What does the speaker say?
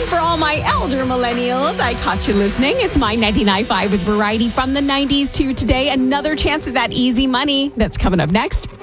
for all my elder millennials, I caught you listening. It's my 99.5 with variety from the 90s to today. Another chance at that easy money that's coming up next.